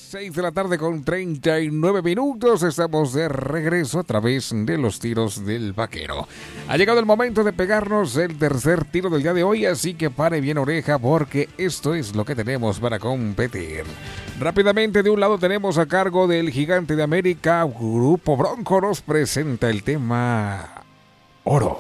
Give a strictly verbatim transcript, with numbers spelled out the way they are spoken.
seis de la tarde con treinta y nueve minutos. Estamos de regreso a través de los tiros del vaquero. Ha llegado el momento de pegarnos el tercer tiro del día de hoy, así que pare bien oreja porque esto es lo que tenemos para competir. Rápidamente, de un lado tenemos a cargo del Gigante de América, Grupo Bronco nos presenta el tema Oro.